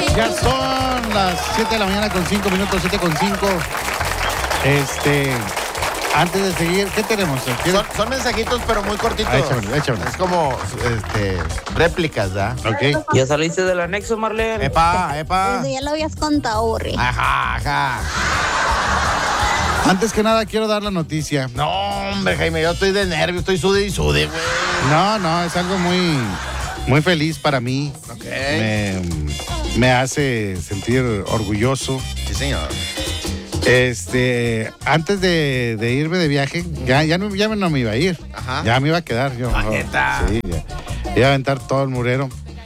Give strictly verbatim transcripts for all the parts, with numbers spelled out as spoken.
Ya son las siete de la mañana con cinco minutos, siete con cinco. Este, antes de seguir, ¿qué tenemos? Son, son mensajitos, pero muy cortitos. Ah, échamelo, échamelo. Es como este, réplicas, ¿verdad? Ok. ¿Ya saliste del anexo, Marlene? Epa, epa. Eso ya lo habías contado, Borre. Ajá, ajá. Antes que nada, quiero dar la noticia. No, hombre, Jaime, yo estoy de nervios, estoy sude y sude, güey. No, no, es algo muy, muy feliz para mí. Ok. Me, me hace sentir orgulloso. Sí, señor. Este, antes de, de irme de viaje, ya, ya, no, ya no me iba a ir. Ajá. Ya me iba a quedar yo. Ah, ¿neta? Sí, ya. Iba a aventar todo el murero.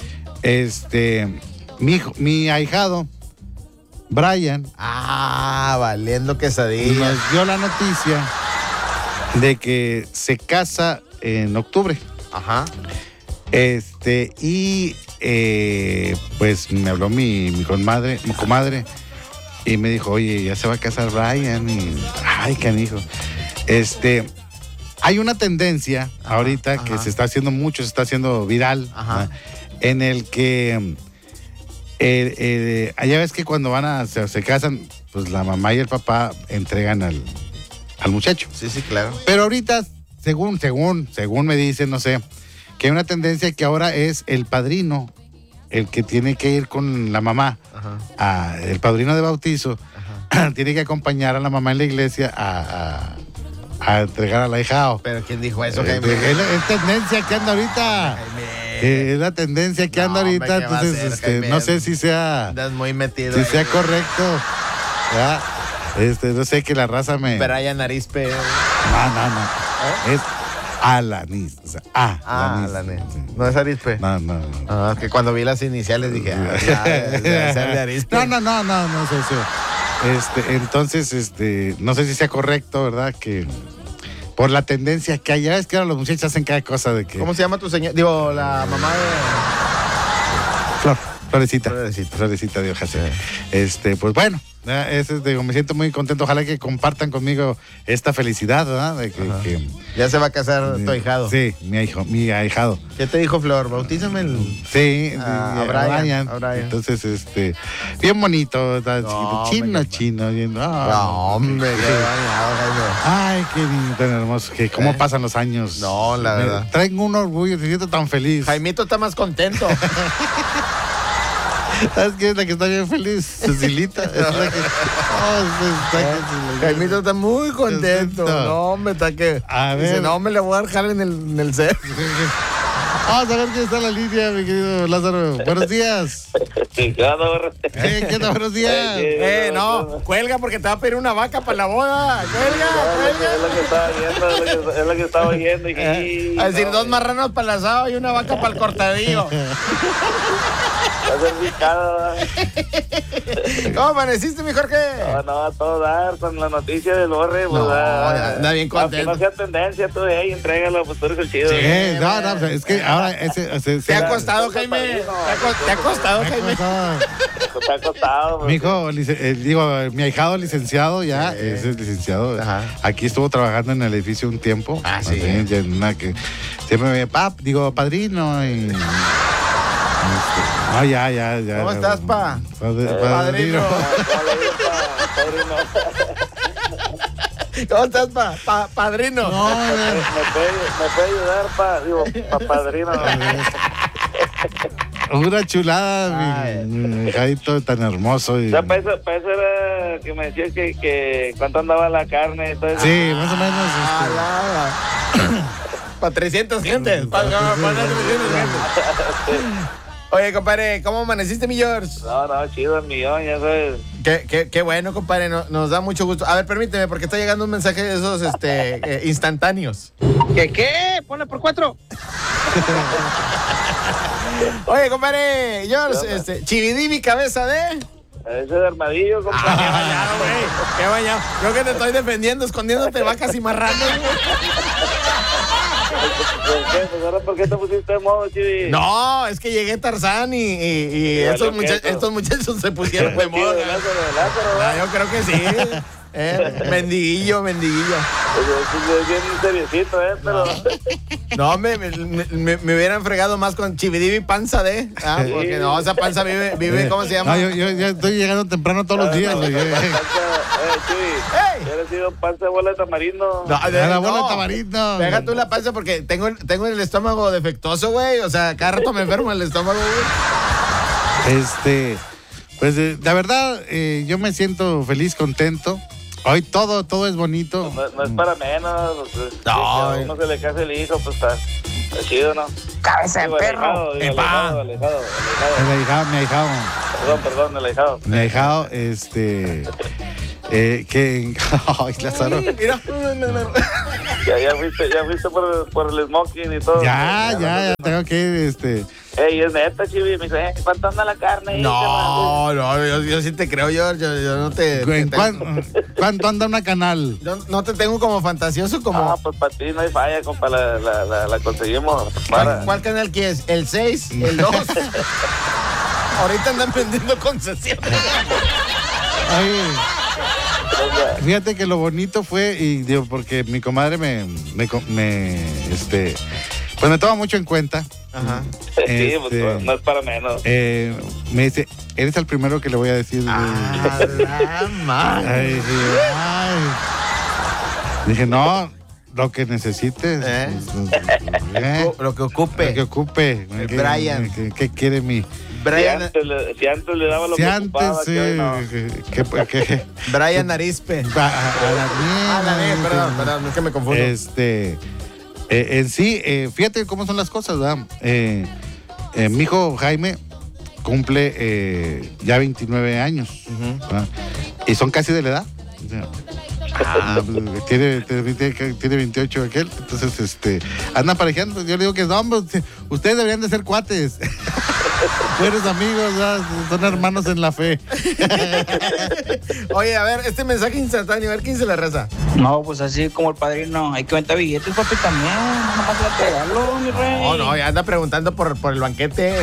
Este, mi hijo, mi ahijado, Brian, Ah, valiendo quesadilla. nos dio la noticia de que se casa en octubre. Ajá. Este, y eh, pues me habló mi, mi comadre, mi comadre y me dijo, oye, ya se va a casar Brian. Y, ay, canijo. Este, hay una tendencia Ajá, ahorita ajá. que se está haciendo mucho, se está haciendo viral, Ajá. ¿verdad? En el que eh, eh, allá ves que cuando van a, se, se casan, pues la mamá y el papá entregan al, al muchacho. Sí, sí, claro. Pero ahorita, según, según, según me dicen, no sé, que hay una tendencia que ahora es el padrino el que tiene que ir con la mamá, Ajá. a, el padrino de bautizo, Ajá. tiene que acompañar a la mamá en la iglesia a, a, a entregar al ahijado. Pero ¿quién dijo eso, Eh, Jaime? Es, la- es tendencia que anda ahorita. Jaime. Eh, es la tendencia que anda No, hombre, ahorita, ¿qué va a entonces ser, este, Jaime? no sé si sea, Andas muy metido. si ahí. sea correcto. ¿verdad? Este, no sé que la raza me. Brian Arispe. No, no, no. Es Alanis. O sea, A. Ah, la neta. No es Arispe. No, no, no. Ah, es que cuando vi las iniciales dije, ah, ya, debe ser de Arispe. No, no, no, no, no sé si. Este, entonces, este, no sé si sea correcto, ¿verdad? Que por la tendencia que hay, ya ves que ahora los muchachos hacen cada cosa de que. ¿Cómo se llama tu señora? Digo, la mamá de... Flor, Florecita. Florecita. Florecita de hojas. Este, pues bueno, ¿verdad? Ese es, digo, me siento muy contento. Ojalá que compartan conmigo esta felicidad, ¿verdad? De que, Ajá. que- Ya se va a casar tu ahijado. Sí, mi hijo, mi ahijado. ¿Qué te dijo Flor? Bautízame el... Sí, A- sí, a Brian, a Brian. Entonces, este, bien bonito, está No, chiquito, chino, me chino. bien- ah, No, hombre, qué sí. bañado, Jaime. Ay, qué lindo, tan hermoso. Que cómo ¿Eh? pasan los años. No, la Me verdad. traen un orgullo, me siento tan feliz. Jaimito está más contento. ¿Sabes quién es la que está bien feliz? Cecilita. Es la que... Oh, está que- Jaimito está muy contento. Contento. No, hombre, está que... A Dice, ver. no, me le voy a dar jale en el, en el set. Vamos a ver quién está en la línea, mi querido Lázaro. Buenos días. Eh, ¿Qué tal? Buenos días. Eh, no, cuelga porque te va a pedir una vaca para la boda. Cuelga, Es lo que estaba viendo, es lo que, es lo que estaba oyendo. Y, cuelga. Eh, a decir, no, dos marranos para el asado y una vaca para el cortadillo. va a ser picado. ¿Cómo amaneciste, mi Jorge? No, no, a todo dar con la noticia del Borre. Pues, No, ah, anda bien aunque contento. no sea tendencia, tú de ahí, entrégalo, pues tú eres el chido. Sí. Eh, no, no, pues, es que ahora ese, ese- ¿Te ha ese- costado, Jaime? ¿Te ha, co- te ha costado, me ha Jaime? costado. Te ha costado. pues. Mi hijo, lic- eh, digo, mi ahijado licenciado ya, Sí. ese es licenciado. Ajá. Aquí estuvo trabajando en el edificio un tiempo. Ah, sí. Así, ya en una que siempre me pap, digo, padrino. Y, este, no, ya, ya, ya. ¿Cómo estás, pa? Padre- Padrino. ¿Cómo le digo, pa- padrino? ¿Cómo estás, pa? pa padrino. No, ¿Me, eh, me puede, ¿Me puede ayudar, pa? Digo, pa padrino. una chulada, Ay. mi, mi hijadito tan hermoso. Y, O sea, para eso, para eso era que me decías que, que cuánto andaba la carne y todo eso. sí, más o menos. Ah, para trescientas gentes. Para trescientas gentes. Oye, compadre, ¿cómo amaneciste, mi George? No, no, chido, el millón, ya sabes. Qué, qué, qué bueno, compadre, no- nos da mucho gusto. A ver, permíteme, porque está llegando un mensaje de esos este, eh, instantáneos. ¿Qué qué? Ponle por cuatro. Oye, compadre, George, ¿Qué onda? este, chividí mi cabeza de... Ese de armadillo, Ah, qué compadre. bañado, güey, qué bañado. Creo que te estoy defendiendo, escondiéndote vacas y marranos, güey. ¿Por qué? Pues ahora, ¿por qué te pusiste de modo, chivi? No, es que llegué Tarzán y, y, y Sí, estos, valió mucha- queso. estos muchachos se pusieron de Fue chido moda. de Lázaro, de Lázaro, Ah, ¿verdad? yo creo que sí. Eh, mendiguillo, mendiguillo. Es bien seriecito, ¿eh? Pero... No, me, me, me, me hubieran fregado más con chividivi panza de. Ah, porque no, esa panza vive, vive ¿cómo se llama? No, yo, yo ya estoy llegando temprano todos los días. No, güey. no, panza, eh, Chivi, ¡Ey! hubiera sido panza de bola de tamarindo. No, Ya la bola no. de tamarindo. Deja tú la panza porque tengo, el- tengo el estómago defectuoso, güey. O sea, cada rato me enfermo el estómago, güey. Este, pues eh, la verdad, eh, yo me siento feliz, contento. Hoy todo, todo es bonito. No, no es para menos. Pues, No, si a eh. uno se le casa el hijo, pues está, está chido, ¿no? Cabeza de Digo, perro. alejado, digo, Epa. alejado, alejado, alejado. El ahijado, mi ahijado, Perdón, perdón, alejado. mi ahijado, este, eh, que, ay, Lázaro. Mira. Ya, ya fuiste, ya fuiste por, por el smoking y todo. Ya, ya, ya tengo que ir, este. Ey, es neta, Chivi. Me dice, eh, ¿cuánto anda la carne? ahí, No, no, yo, yo sí te creo, George. Yo, yo no te. ¿En te- cuán- ¿Cuánto anda una canal? yo no te tengo como fantasioso como. Ah, pues para ti no hay falla, compa, la, la, la, la conseguimos. Para. ¿Cuál, cuál canal quieres? ¿El seis? ¿El dos? Ahorita andan vendiendo concesiones. Ay, fíjate que lo bonito fue, y digo, porque mi comadre me, me, co- me, este, pues me toma mucho en cuenta. Ajá. Sí, pues Este- no es para menos. Eh, me dice, eres el primero que le voy a decir. Ah, la madre. Ay, dije, ay. Dije, no, lo que necesites. ¿Eh? Eh, Lo que ocupe. Lo que ocupe. El ¿Qué- Brian. ¿Qué, qué quiere mi? Si Brian, antes, le, si antes le daba lo Si que antes, ocupaba, sí, que hoy no. que, que, que- Brian Arispe. a, a la Ah, la mierda, neta, perdón, perdón, es que me confundo. Este, eh, en sí, eh, fíjate cómo son las cosas, ¿verdad? Eh, eh, mi hijo Jaime cumple eh, ya veintinueve años, Ujú. ¿verdad? Y son casi de la edad. O sea, ah, pues, tiene, tiene, tiene veintiocho aquel, entonces este, andan parejeando. Yo le digo que no, hombre, ustedes deberían de ser cuates. Buenos amigos, ¿verdad? Son hermanos en la fe. Oye, a ver, este mensaje instantáneo, a ver quién se la reza. No, pues así como el padrino. Hay que vender billetes, papi, también. No más la regalo, mi rey. No, no, ya anda preguntando por, por el banquete.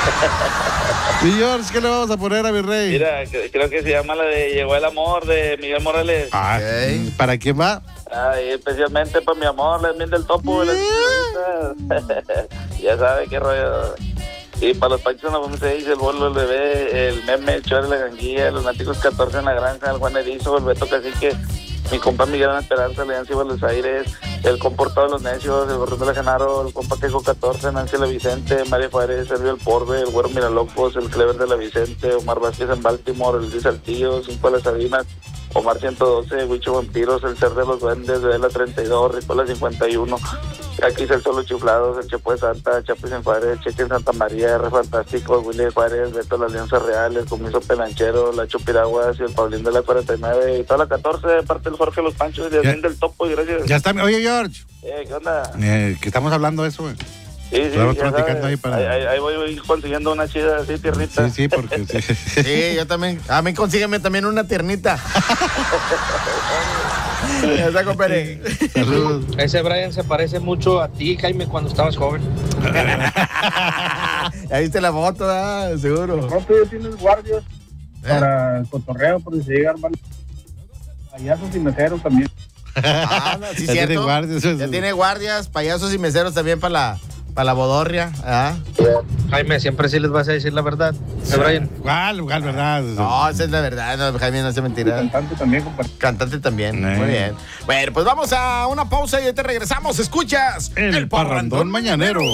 Y George, ¿qué le vamos a poner a mi rey? Mira, que- creo que se llama la de Llegó el amor de Miguel Morales. Ah, Ok. ¿para quién va? Ay, especialmente para mi amor, la miel del topo. la señorita. Ya sabe qué rollo. Y para los panchos, no se dice el bolo, el bebé, el meme, el chore, la ganguilla, los náticos catorce en la granja, el Juan Erizo, el Beto Cacique, mi compa Miguel Ana Esperanza, Leancy Buenos Aires, el comportado de los necios, el gorrón de la Genaro, el compa Quejo catorce, Nancy La Vicente, María Juárez, Sergio El Porbe, el güero Miralocos, el Clever de la Vicente, Omar Vázquez en Baltimore, el Luis Saltillo, cinco de las Sabinas, Omar ciento doce, Huicho Vampiros, el Ser de los Duendes, Vela treinta y dos, Ricola cincuenta y uno, aquí el Solo Chiflados, el Chepo de Santa, Chapis en Juárez, Cheque en Santa María, R Fantástico, Willy de Juárez, Beto la Alianza Real, el Comiso Pelanchero, Lacho Piraguas y el Paulín de la cuarenta y nueve, y toda la catorce, de parte del Jorge Los Panchos y de Ya. Admin del Topo, y gracias. Ya está. Oye, George, Eh, ¿qué onda? eh, que estamos hablando de eso, güey. Sí, sí, Estamos ya platicando sabes. ahí para- Ahí, ahí- ahí voy, voy consiguiendo una chida así, tiernita. Sí, sí, porque sí. Sí, yo también. A mí consígueme también una tiernita. Ya está, compadre. Saludos. Ese Brian se parece mucho a ti, Jaime, cuando estabas joven. Ya viste la foto, ah, seguro. pronto ya tienes guardias para el cotorreo, por si se llega a armar payasos y meseros también. Ah, no, sí, Ya cierto. tiene guardias, eso- Ya tiene guardias, payasos y meseros también para la, para la bodorria. ¿Ah? Jaime, siempre sí les vas a decir la verdad. ¿Eh, Brian? ¿Cuál, cuál, verdad? No, esa es la verdad, no, Jaime no hace Y mentira. cantante también, compadre. Cantante también, Eh. muy bien. Bueno, pues vamos a una pausa y ahorita regresamos. ¿Escuchas? El parrandón mañanero.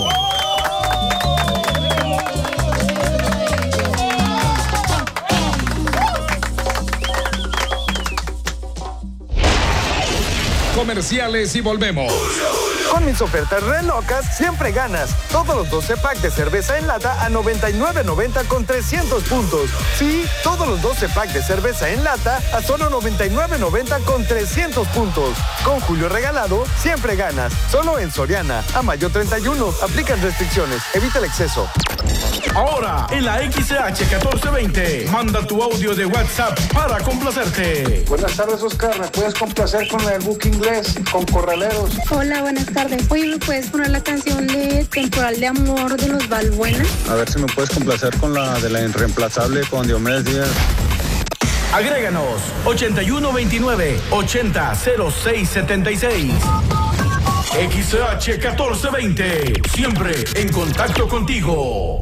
Comerciales y volvemos. Con mis ofertas re locas, siempre ganas. Todos los doce packs de cerveza en lata a noventa y nueve noventa con trescientos puntos. Sí, todos los doce packs de cerveza en lata a solo noventa y nueve noventa con trescientos puntos. Con Julio Regalado, siempre ganas. Solo en Soriana. A mayo treinta y uno. Aplican restricciones. Evita el exceso. Ahora, en la X H catorce veinte, manda tu audio de WhatsApp para complacerte. Buenas tardes, Oscar. ¿Me puedes complacer con el book inglés con Corraleros? Hola, buenas tardes. Oye, ¿me puedes poner la canción de Temporal de Amor de los Balbuena? A ver si me puedes complacer con la de la irreemplazable con Diomedes Díaz. Agréganos ochenta y uno veintinueve ochenta cero seis setenta y seis. X C H catorce veinte, siempre en contacto contigo.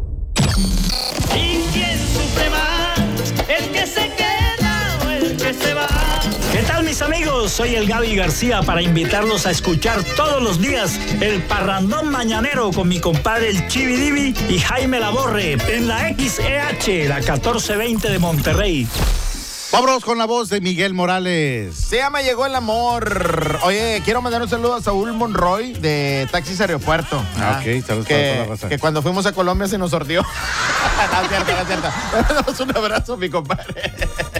¿Y quién sufre más? ¿El que se queda o el que se va? ¿Qué tal, mis amigos? Soy el Gaby García para invitarlos a escuchar todos los días el Parrandón Mañanero con mi compadre el Chivi Divi y Jaime Laborre en la X E H, la catorce veinte de Monterrey. Vámonos con la voz de Miguel Morales. Se llama Llegó el Amor. Oye, quiero mandar un saludo a Saúl Monroy de Taxis Aeropuerto. Ah, ok, saludos que, para toda la raza. que cuando fuimos a Colombia se nos sordió. No es cierto, no es cierto. Le damos un abrazo, mi compadre.